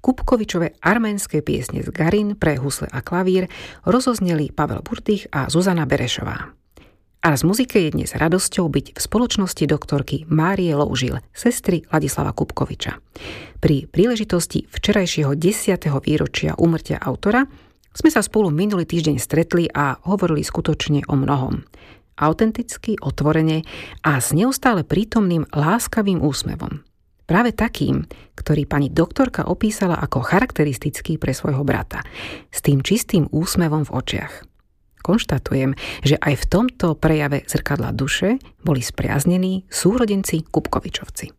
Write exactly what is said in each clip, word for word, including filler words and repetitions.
Kupkovičove arménske piesne z Garin pre husle a klavír rozozneli Pavel Burtych a Zuzana Berešová. Ars Musicae je dnes radosťou byť v spoločnosti doktorky Márie Loužil, sestry Ladislava Kupkoviča. Pri príležitosti včerajšieho desiateho výročia úmrtia autora sme sa spolu minulý týždeň stretli a hovorili skutočne o mnohom. Autenticky, otvorene a s neustále prítomným láskavým úsmevom. Práve takým, ktorý pani doktorka opísala ako charakteristický pre svojho brata. S tým čistým úsmevom v očiach. Konštatujem, že aj v tomto prejave zrkadla duše boli spriaznení súrodenci Kupkovičovci.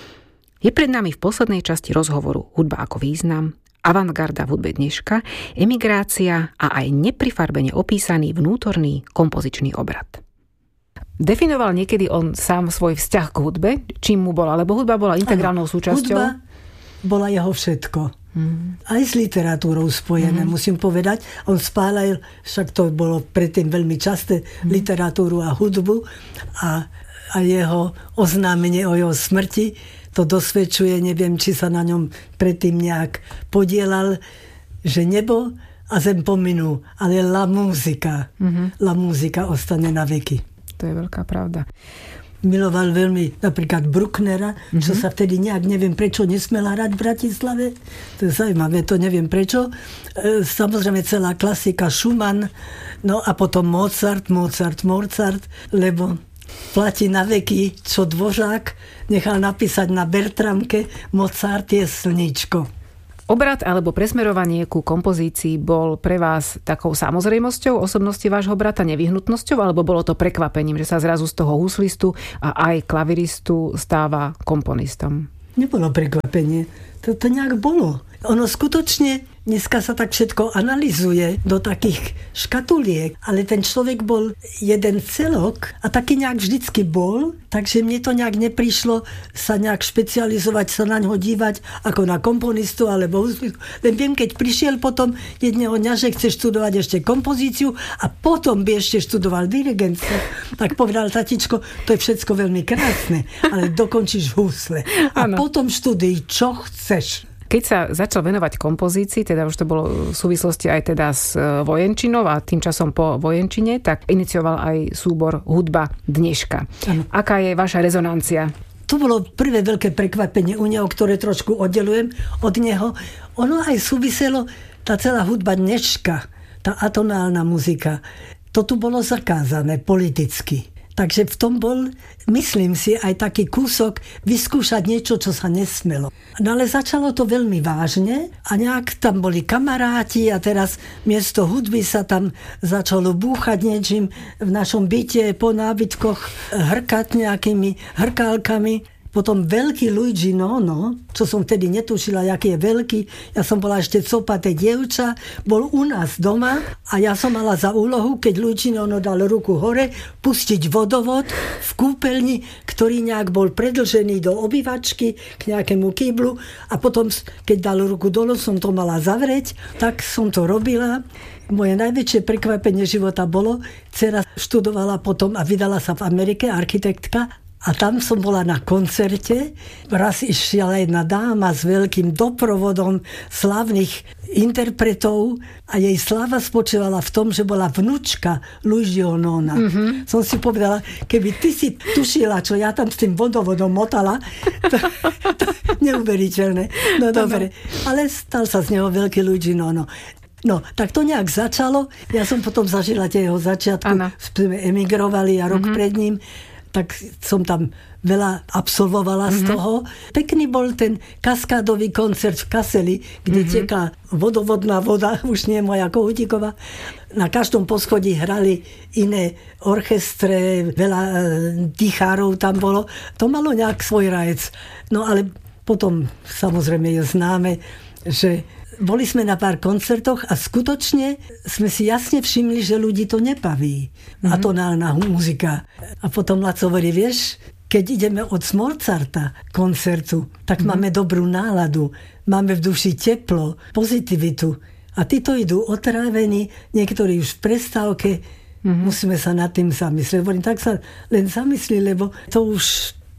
Je pred nami v poslednej časti rozhovoru Hudba ako význam, avantgarda v hudbe dneška, emigrácia a aj neprifarbene opísaný vnútorný kompozičný obrad. Definoval niekedy on sám svoj vzťah k hudbe? Čím mu bola? Lebo hudba bola integrálnou ano, súčasťou. Hudba bola jeho všetko. Mm. Aj s literatúrou spojené, mm. musím povedať. On spálal, však to bolo predtým veľmi časté, mm. literatúru a hudbu. A, a jeho oznámenie o jeho smrti to dosvedčuje, neviem, či sa na ňom predtým nejak podielal, že nebo a zem pominú, ale la muzika. Mm-hmm. La muzika ostane na veky. To je veľká pravda. Miloval veľmi napríklad Brucknera, mm-hmm. čo sa vtedy nejak, neviem prečo, nesmela hrať v Bratislave. To je zaujímavé, to neviem prečo. E, samozrejme celá klasika Schumann, no a potom Mozart, Mozart, Mozart, lebo platí na veky, čo Dvořák nechal napísať na Bertramke, Mozart je slníčko. Obrad alebo presmerovanie ku kompozícii bol pre vás takou samozrejmosťou osobnosti vášho brata, nevyhnutnosťou, alebo bolo to prekvapením, že sa zrazu z toho huslistu a aj klaviristu stáva komponistom? Nebolo prekvapenie. To, to nejak bolo. Ono skutočne, dneska sa tak všetko analyzuje do takých škatuliek, ale ten človek bol jeden celok a taký nejak vždycky bol, takže mne to nejak neprišlo sa nejak špecializovať, sa na ňo dívať ako na komponistu alebo huslistu. Len viem, keď prišiel potom jedného dňa, že chce študovať ešte kompozíciu a potom by ešte študoval dirigenciu, tak povedal tatičko, to je všetko veľmi krásne, ale dokončíš husle. A ano. Potom študuj, čo chceš. Keď sa začal venovať kompozícii, teda už to bolo v súvislosti aj teda s vojenčinou a tým časom po vojenčine, tak inicioval aj súbor Hudba dneška. Ano. Aká je vaša rezonancia? To bolo prvé veľké prekvapenie u neho, ktoré trošku oddelujem od neho. Ono aj súviselo, tá celá hudba dneška, tá atonálna muzika, to tu bolo zakázané politicky. Takže v tom bol, myslím si, aj taký kúsok vyskúšať niečo, čo sa nesmelo. No ale začalo to veľmi vážne a nejak tam boli kamaráti a teraz miesto hudby sa tam začalo búchať niečím v našom byte, po nábytkoch hrkať nejakými hrkálkami. Potom veľký Luigi Nono, čo som vtedy netušila, aký je veľký, ja som bola ešte copaté dievča, bol u nás doma a ja som mala za úlohu, keď Luigi Nono dal ruku hore, pustiť vodovod v kúpeľni, ktorý nejak bol predlžený do obývačky k nejakému kýblu a potom, keď dal ruku dolu, som to mala zavrieť, tak som to robila. Moje najväčšie prekvapenie života bolo, dcera študovala potom a vydala sa v Amerike, architektka. A tam som bola na koncerte. Raz išla jedna dáma s veľkým doprovodom slávnych interpretov a jej sláva spočívala v tom, že bola vnúčka Luigiho Nona. Mm-hmm. Som si povedala, keby ty si tušila, čo ja tam s tým vodovodom motala, to, to neuveriteľné. No dobre, ale stal sa z neho veľký Luigi Nono. No, tak to nejak začalo. Ja som potom zažila tie jeho začiatku. Ano. Sme emigrovali a rok mm-hmm. pred ním. Tak som tam veľa absolvovala mm-hmm. z toho. Pekný bol ten kaskádový koncert v Kaseli, kde mm-hmm. teká vodovodná voda, už nie moja Kohútiková. Na každom poschodí hrali iné orchestre, veľa dýchárov tam bolo. To malo nejak svoj rajec. No ale potom samozrejme je známe, že boli sme na pár koncertoch a skutočne sme si jasne všimli, že ľudí to nebaví. Mm-hmm. Atonálna muzika. A potom Laco hovorí, vieš, keď ideme od Mozarta koncertu, tak mm-hmm. máme dobrú náladu, máme v duši teplo, pozitivitu. A títo idú otrávení, niektorí už v prestávke, mm-hmm. musíme sa nad tým zamyslieť. Hovorím, tak sa len zamyslí, lebo to už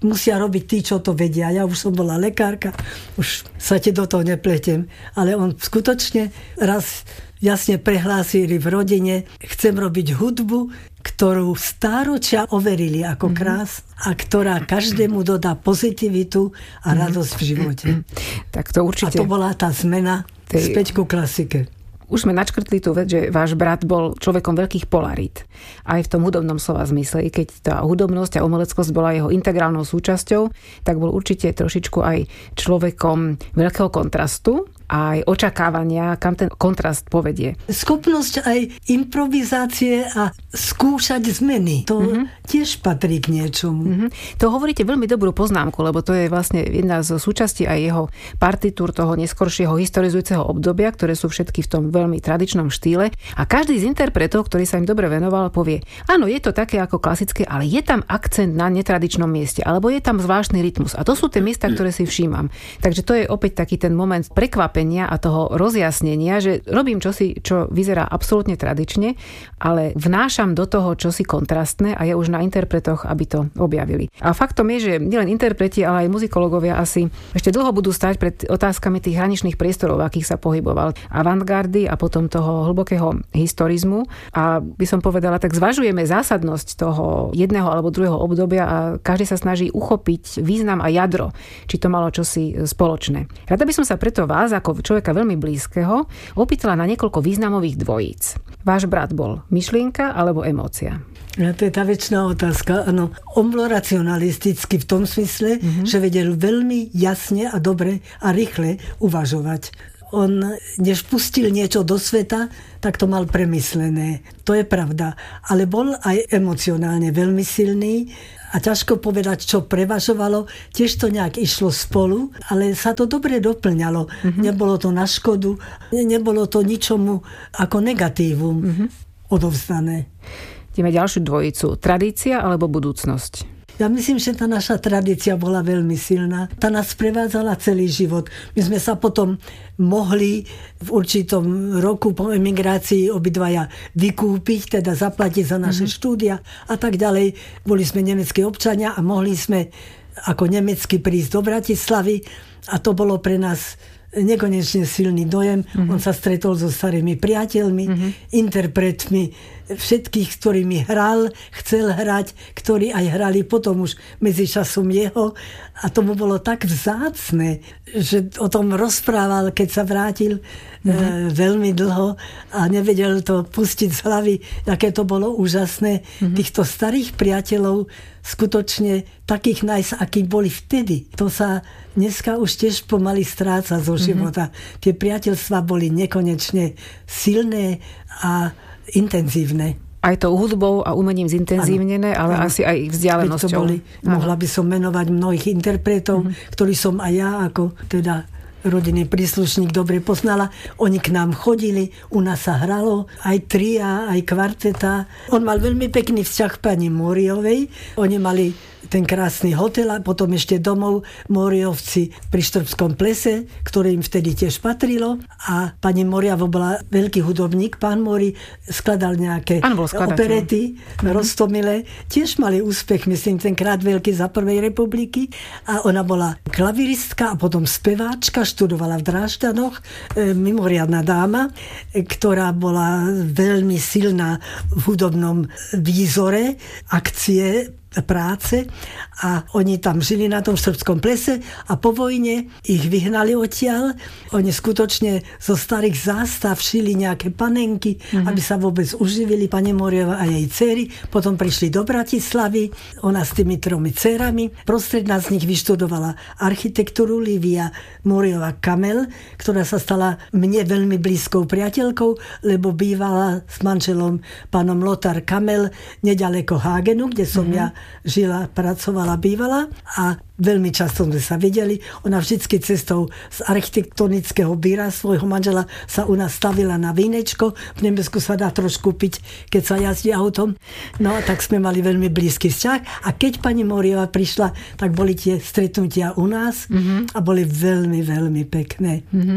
musia robiť tí, čo to vedia. Ja už som bola lekárka, už sa ti do toho nepletiem. Ale on skutočne raz jasne prehlásili v rodine, chcem robiť hudbu, ktorú stáročia overili ako krás a ktorá každému dodá pozitivitu a radosť v živote. Tak to určite. A to bola tá zmena tej... späť ku klasike. Už sme načkrtli tú vec, že váš brat bol človekom veľkých polarít. Aj v tom hudobnom slova zmysle. I keď tá hudobnosť a umeleckosť bola jeho integrálnou súčasťou, tak bol určite trošičku aj človekom veľkého kontrastu a aj očakávania, kam ten kontrast povedie. Schopnosť aj improvizácie a skúšať zmeny. To mm-hmm. tiež patrí k niečomu. Mm-hmm. To hovoríte veľmi dobrú poznámku, lebo to je vlastne jedna z súčastí aj jeho partitúr toho neskoršieho historizujúceho obdobia, ktoré sú všetky v tom veľmi tradičnom štýle. A každý z interpretov, ktorý sa im dobre venoval, povie, áno, je to také ako klasické, ale je tam akcent na netradičnom mieste, alebo je tam zvláštny rytmus. A to sú tie miesta, ktoré si všímam. Takže to je opäť taký ten moment prekvapenia a toho rozjasnenia, že robím čosi, čo vyzerá absolútne tradične, ale vnášam do toho čosi kontrastné a je už na interpretoch, aby to objavili. A faktom je, že nielen interpreti, ale aj muzikológovia asi ešte dlho budú stať pred otázkami tých hraničných priestorov, v akých sa pohyboval avantgardy a potom toho hlbokého historizmu. A by som povedala, tak zvažujeme zásadnosť toho jedného alebo druhého obdobia a každý sa snaží uchopiť význam a jadro, či to malo čosi spoločné. Rada by som sa preto vás, ako človeka veľmi blízkeho, opýtala na niekoľko významových dvojíc. Váš brat bol myšlienka alebo emócia? Ja, to je tá večná otázka. Áno, on bol racionalistický v tom smysle, mm-hmm. že vedel veľmi jasne a dobre a rýchle uvažovať. On, než pustil niečo do sveta, tak to mal premyslené. To je pravda. Ale bol aj emocionálne veľmi silný a ťažko povedať, čo prevažovalo. Tiež to nejak išlo spolu, ale sa to dobre doplňalo. Mm-hmm. Nebolo to na škodu, nebolo to ničomu ako negatívum mm-hmm. odovzdané. Ideme ďalšiu dvojicu. Tradícia alebo budúcnosť? Ja myslím, že tá naša tradícia bola veľmi silná. Tá nás prevádzala celý život. My sme sa potom mohli v určitom roku po emigrácii obidvaja vykúpiť, teda zaplatiť za naše mm-hmm. štúdia a tak ďalej. Boli sme nemeckí občania a mohli sme ako nemecky prísť do Bratislavy a to bolo pre nás nekonečne silný dojem. Mm-hmm. On sa stretol so starými priateľmi, mm-hmm. interpretmi, všetkých, s ktorými hral, chcel hrať, ktorí aj hrali potom už medzičasom jeho. A to mu bolo tak vzácne, že o tom rozprával, keď sa vrátil mm-hmm. e, veľmi dlho a nevedel to pustiť z hlavy, aké to bolo úžasné. Mm-hmm. Týchto starých priateľov, skutočne takých nájsť, akí boli vtedy. To sa dneska už tiež pomaly stráca zo života. Mm-hmm. Tie priateľstvá boli nekonečne silné a intenzívne. Aj tou hudbou a umením zintenzívnené, ano, ale ano. Asi aj vzdialenosťou. Boli, mohla by som menovať mnohých interpretov, mm-hmm. ktorí som aj ja ako teda rodinný príslušník dobre poznala. Oni k nám chodili, u nás sa hralo aj tria, aj kvarteta. On mal veľmi pekný vzťah pani Móriovej. Oni mali ten krásny hotel a potom ešte domov Móriovci pri Štrbskom plese, ktoré im vtedy tiež patrilo. A pani Móriava bola veľký hudobník. Pán Móri skladal nejaké operety mm-hmm. Roztomilé. Tiež mali úspech, myslím, tenkrát veľký za prvej republiky. A ona bola klaviristka a potom speváčka, študovala v Drážďanoch, e, mimoriadna dáma, e, ktorá bola veľmi silná v hudobnom výzore, akcie, práce a oni tam žili na tom Štrbskom plese a po vojne ich vyhnali odtiaľ. Oni skutočne zo starých zástav šili nejaké panenky, mm-hmm. aby sa vôbec uživili, pani Móriova a jej dcery. Potom prišli do Bratislavy, ona s tými tromi dcerami. Prostredná z nich vyštudovala architektúru Lívia Móriova Kamel, ktorá sa stala mne veľmi blízkou priateľkou, lebo bývala s manželom pánom Lothar Kamel nedaleko Hagenu, kde som mm-hmm. ja žila, pracovala, bývala a veľmi často sme sa videli. Ona vždycky cestou z architektonického býra svojho manžela sa u nás stavila na vínečko. V Nemecku sa dá trošku piť, keď sa jazdí autom. No a tak sme mali veľmi blízky vzťah. A keď pani Móriova prišla, tak boli tie stretnutia u nás mm-hmm. a boli veľmi, veľmi pekné. Mm-hmm.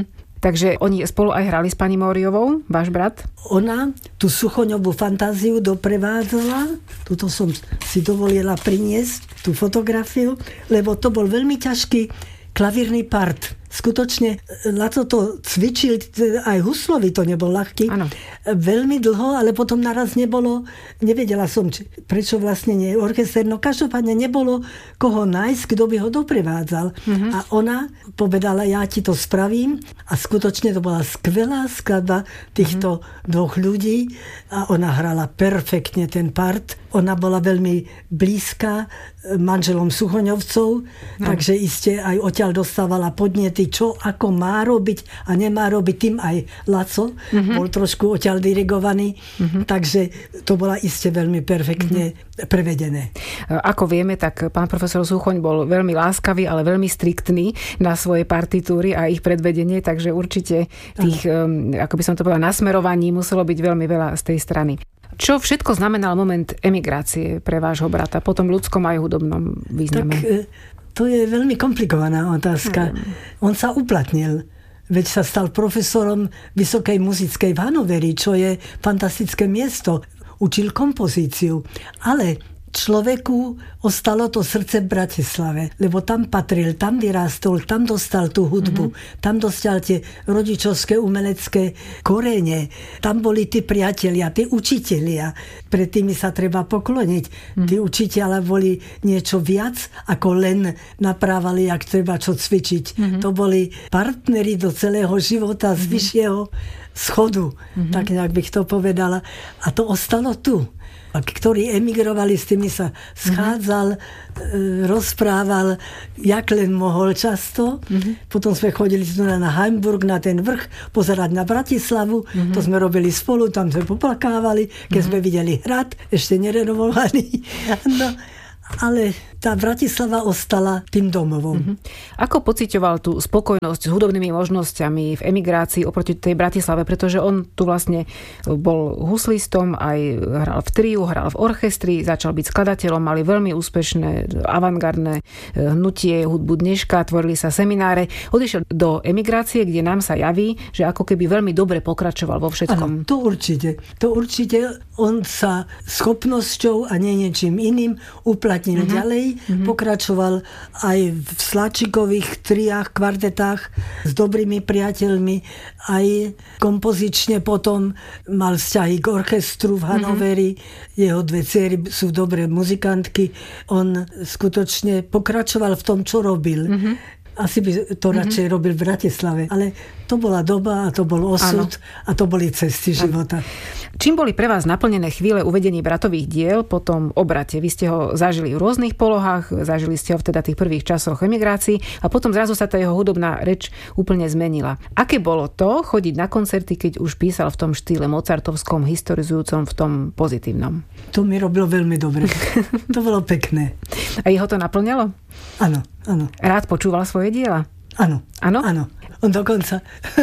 Takže oni spolu aj hrali s pani Móriovou, váš brat? Ona tú Suchoňovú fantáziu doprevádzala, tuto som si dovolila priniesť tú fotografiu, lebo to bol veľmi ťažký klavírny part. Skutočne Laco to cvičil, aj Huslovi to nebol ľahký. Ano. Veľmi dlho, ale potom naraz nebolo, nevedela som, či, prečo vlastne nie orchester, no každopádne nebolo koho nájsť, kto by ho doprevádzal. Uh-huh. A ona povedala, ja ti to spravím a skutočne to bola skvelá skladba týchto uh-huh. dvoch ľudí a ona hrala perfektne ten part. Ona bola veľmi blízka manželom Suchoňovcov, no. takže iste aj odtiaľ dostávala podnety, čo ako má robiť a nemá robiť, tým aj Laco uh-huh. bol trošku odtiaľ dirigovaný, uh-huh. takže to bola iste veľmi perfektne uh-huh. prevedené. Ako vieme, tak pán profesor Suchoň bol veľmi láskavý, ale veľmi striktný na svoje partitúry a ich predvedenie, takže určite tých, uh-huh. ako by som to povedala, nasmerovaní muselo byť veľmi veľa z tej strany. Čo všetko znamenal moment emigrácie pre vášho brata, po tom ľudskom aj hudobnom význame? Tak to je veľmi komplikovaná otázka. Hmm. On sa uplatnil. Veď sa stal profesorom vysokej muzickej v Hanoveri, čo je fantastické miesto. Učil kompozíciu. Ale človeku ostalo to srdce v Bratislave, lebo tam patril, tam vyrástol, tam dostal tú hudbu, mm-hmm. tam dostal tie rodičovské umelecké korene, tam boli tí priatelia, tí učitelia. Pred tými sa treba pokloniť. Mm-hmm. Tí učitelia boli niečo viac, ako len naprávali, jak treba čo cvičiť. Mm-hmm. To boli partneri do celého života z mm-hmm. vyššieho schodu, mm-hmm. tak nejak bych to povedala. A to ostalo tu. A ktorí emigrovali, s tými sa schádzal, mm-hmm. rozprával, jak len mohol často. Mm-hmm. Potom sme chodili na Heimburg, na ten vrch, pozerať na Bratislavu. Mm-hmm. To sme robili spolu, tam sme poplakávali, keď mm-hmm. sme videli hrad, ešte nerenovovaný. No, ale tá Bratislava ostala tým domovom. Mm-hmm. Ako pociťoval tú spokojnosť s hudobnými možnosťami v emigrácii oproti tej Bratislave? Pretože on tu vlastne bol huslistom, aj hral v triu, hral v orchestri, začal byť skladateľom, mali veľmi úspešné avantgardné hnutie hudbu dneška, tvorili sa semináre. Odišiel do emigrácie, kde nám sa javí, že ako keby veľmi dobre pokračoval vo všetkom. Áno, to určite. To určite on sa schopnosťou a nie niečím iným uplatnil mm-hmm. ďalej. Mm-hmm. Pokračoval aj v Slačikových triách, kvartetách s dobrými priateľmi. Aj kompozične potom mal vzťahy k orchestru v Hanoveri. Mm-hmm. Jeho dve dcery sú dobré muzikantky. On skutočne pokračoval v tom, čo robil. Mm-hmm. Asi by to radšej mm-hmm. robil v Bratislave. Ale to bola doba a to bol osud ano. A to boli cesty života. Čím boli pre vás naplnené chvíle uvedení bratových diel po tom obrate? Vy ste ho zažili v rôznych polohách, zažili ste ho v teda tých prvých časoch emigrácií a potom zrazu sa tá jeho hudobná reč úplne zmenila. Aké bolo to chodiť na koncerty, keď už písal v tom štýle mozartovskom, historizujúcom, v tom pozitívnom? To mi robilo veľmi dobre. To bolo pekné. A jeho to naplňalo? Áno, áno. Rád počúval svoje diela? Áno. Áno? Áno. On dokonca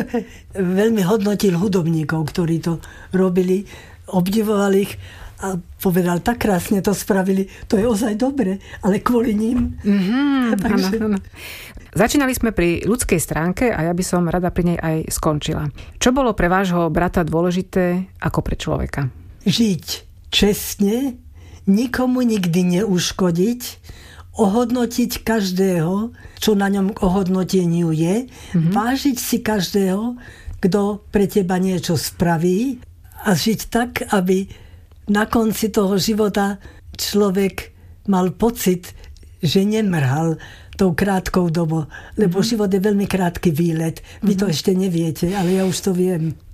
veľmi hodnotil hudobníkov, ktorí to robili, obdivoval ich a povedal, tak krásne to spravili, to je ozaj dobre, ale kvôli ním. Mm-hmm, Takže... áno, áno. Začínali sme pri ľudskej stránke a ja by som rada pri nej aj skončila. Čo bolo pre vášho brata dôležité ako pre človeka? Žiť čestne, nikomu nikdy neuškodiť, ohodnotiť každého, čo na ňom k ohodnoteniu je, mm-hmm. vážiť si každého, kto pre teba niečo spraví a žiť tak, aby na konci toho života človek mal pocit, že nemrhal tou krátkou dobou, lebo mm-hmm. život je veľmi krátky výlet. Vy mm-hmm. to ešte neviete, ale ja už to viem.